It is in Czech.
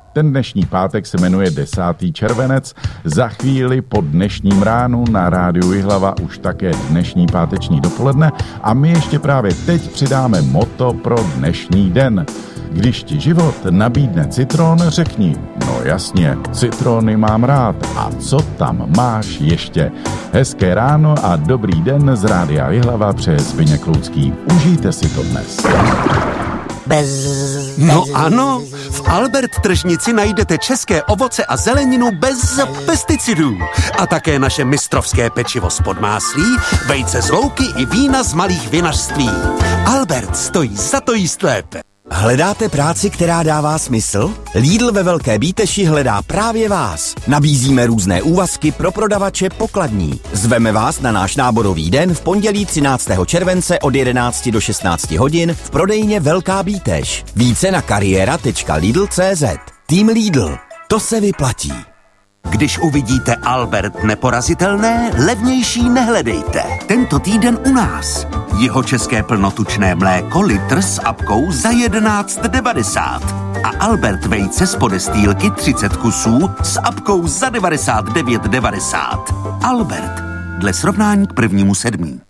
Ten dnešní pátek se jmenuje 10. červenec. Za chvíli po dnešním ránu na rádiu Jihlava už také dnešní páteční dopoledne a my ještě právě teď přidáme motto pro dnešní den. Když ti život nabídne citron, řekni, no jasně, citrony mám rád. A co tam máš ještě? Hezké ráno a dobrý den z rádia Jihlava přeje Zbyněk Loucký. Užijte si to dnes. No ano, v Albert tržnici najdete české ovoce a zeleninu bez pesticidů. A také naše mistrovské pečivo z podmáslí, vejce z louky i vína z malých vinařství. Albert stojí za to jíst lépe. Hledáte práci, která dává smysl? Lidl ve Velké Bíteši hledá právě vás. Nabízíme různé úvazky pro prodavače pokladní. Zveme vás na náš náborový den v pondělí 13. července od 11 do 16 hodin v prodejně Velká Bíteš. Více na kariéra.lidl.cz. Tým Lidl. To se vyplatí. Když uvidíte Albert neporazitelné, levnější nehledejte. Tento týden u nás. Jihočeské plnotučné mléko litr s apkou za 11,90. A Albert vejce z podestýlky 30 kusů s apkou za 99,90. Albert. Dle srovnání k 1.7.